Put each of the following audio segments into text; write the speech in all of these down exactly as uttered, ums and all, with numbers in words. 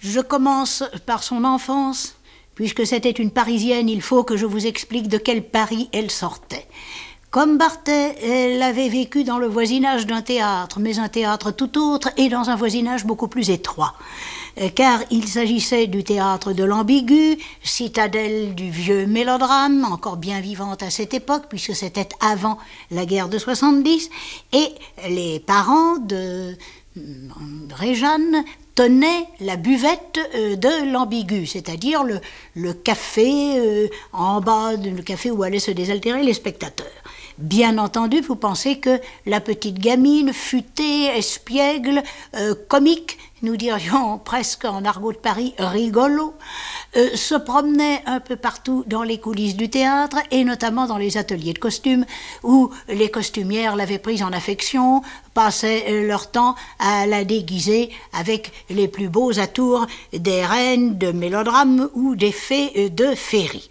Je commence par son enfance. Puisque c'était une Parisienne, il faut que je vous explique de quel Paris elle sortait. Comme Barthès, elle avait vécu dans le voisinage d'un théâtre, mais un théâtre tout autre et dans un voisinage beaucoup plus étroit. Car il s'agissait du théâtre de l'Ambigu, citadelle du vieux mélodrame, encore bien vivante à cette époque, puisque c'était avant la guerre de soixante-dix, et les parents de Réjeanne tenait la buvette euh, de l'Ambigu, c'est-à-dire le, le café euh, en bas, de, le café où allaient se désaltérer les spectateurs. Bien entendu, vous pensez que la petite gamine, futée, espiègle, euh, comique, nous dirions presque en argot de Paris, rigolo, euh, se promenait un peu partout dans les coulisses du théâtre et notamment dans les ateliers de costumes où les costumières l'avaient prise en affection, passaient euh, leur temps à la déguiser avec les plus beaux atours des reines de mélodrame ou des fées euh, de féerie.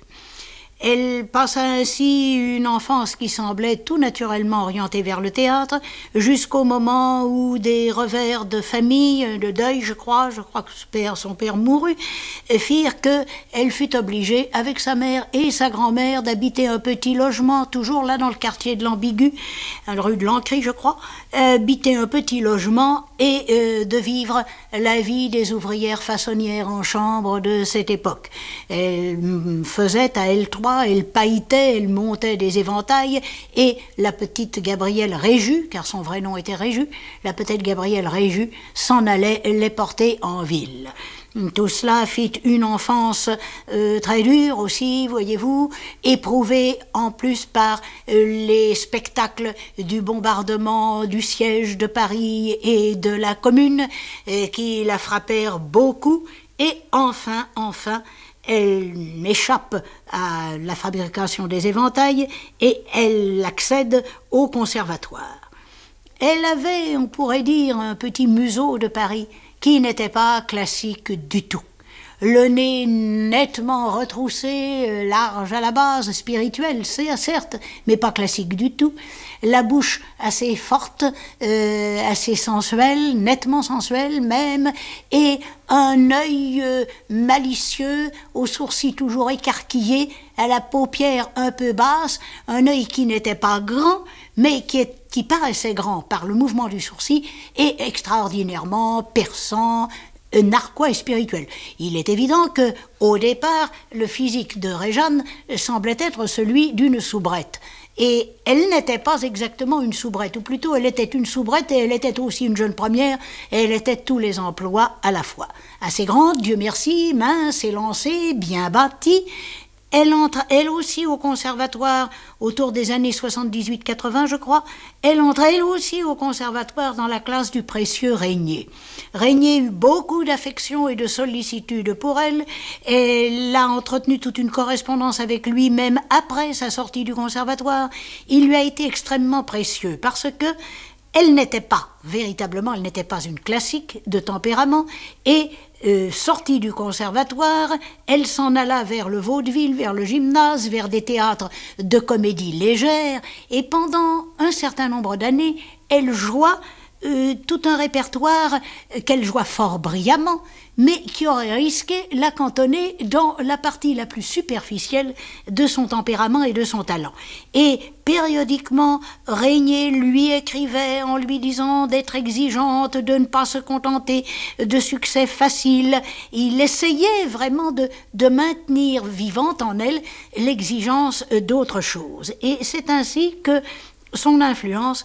Elle passa ainsi une enfance qui semblait tout naturellement orientée vers le théâtre, jusqu'au moment où des revers de famille, de deuil, je crois, je crois que son père, son père mourut, firent qu'elle fut obligée, avec sa mère et sa grand-mère, d'habiter un petit logement, toujours là dans le quartier de l'Ambigu, rue de l'Ancry, je crois, habiter un petit logement et euh, de vivre la vie des ouvrières façonnières en chambre de cette époque. Elle faisait à elle trois, elle pailletait, elle montait des éventails, et la petite Gabrielle Réju, car son vrai nom était Réju, la petite Gabrielle Réju s'en allait les porter en ville. Tout cela fit une enfance euh, très dure aussi, voyez-vous, éprouvée en plus par euh, les spectacles du bombardement du siège de Paris et de la Commune, euh, qui la frappèrent beaucoup, et enfin, enfin, elle échappe à la fabrication des éventails et elle accède au conservatoire. Elle avait, on pourrait dire, un petit museau de Paris qui n'était pas classique du tout. Le nez nettement retroussé, large à la base, spirituel, c'est certes, mais pas classique du tout. La bouche assez forte, euh, assez sensuelle, nettement sensuelle même, et un œil euh, malicieux, aux sourcils toujours écarquillés, à la paupière un peu basse, un œil qui n'était pas grand, mais qui, est, qui paraissait grand par le mouvement du sourcil, et extraordinairement perçant, narquois et spirituel. Il est évident que, au départ, le physique de Réjeanne semblait être celui d'une soubrette. Et elle n'était pas exactement une soubrette, ou plutôt elle était une soubrette et elle était aussi une jeune première, et elle était tous les emplois à la fois. Assez grande, Dieu merci, mince, élancée, bien bâtie. Elle entre, elle aussi, au conservatoire, autour des années soixante-dix-huit quatre-vingts, je crois. Elle entre, elle aussi, au conservatoire dans la classe du précieux Régnier. Régnier eut beaucoup d'affection et de sollicitude pour elle. Elle a entretenu toute une correspondance avec lui, même après sa sortie du conservatoire. Il lui a été extrêmement précieux, parce que elle n'était pas, véritablement, elle n'était pas une classique de tempérament, et euh, sortie du conservatoire, elle s'en alla vers le vaudeville, vers le gymnase, vers des théâtres de comédie légère, et pendant un certain nombre d'années, elle joua euh, tout un répertoire euh, qu'elle joua fort brillamment, mais qui aurait risqué la cantonner dans la partie la plus superficielle de son tempérament et de son talent. Et périodiquement, Régnier lui écrivait en lui disant d'être exigeante, de ne pas se contenter de succès faciles. Il essayait vraiment de, de maintenir vivante en elle l'exigence d'autre chose. Et c'est ainsi que son influence